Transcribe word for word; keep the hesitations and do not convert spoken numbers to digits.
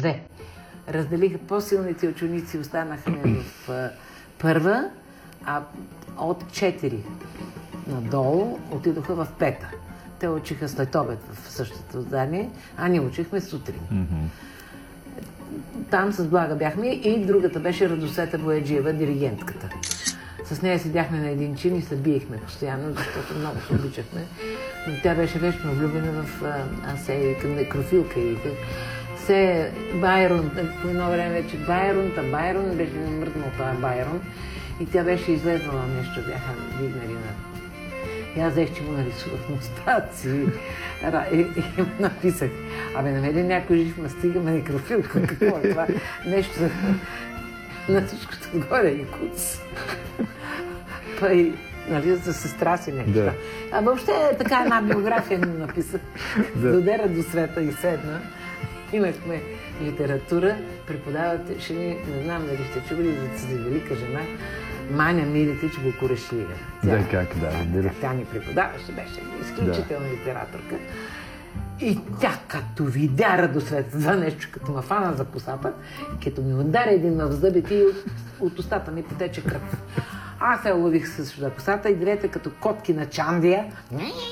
две. Разделиха по-силните ученици, останаха в а, първа, а от четири надолу отидоха в пета. Те учиха след обед в същото здание, а ние учихме сутрин. Mm-hmm. Там с Блага бяхме и другата беше Радосвета Бояджиева, диригентката. С нея седяхме на един чин и се биехме постоянно, защото много се обичахме. Но тя беше вечно влюбена в Асей, към некрофилка и все Байрон, по едно време вече Байрон, та Байрон беше мръднал това Байрон и тя беше излезнала нещо, бяха дигнали на... И аз взех, че му нарисувах мустаци и, и, и написах, абе намери някой жив мастига, некрофилка, какво е това? Нещо на всичкото отгоре и куц. Па и, нали, за сестра си нещо. Да. А въобще така една биография ми написах. Да. Доде Радосвета и седна. Имахме литература, преподаваше ни, не знам дали сте чували за тази велика жена, Маня Милитич Букурешлия. Да, как да. Тя, тя ни преподаваше, беше изключителна да. литераторка. И тя като видя Радосвета, това нещо, като ме фана за косата, като ми удари един в зъбите и от, от устата ми потече кръв. Аз се лових с косата и двете като котки на Чандия.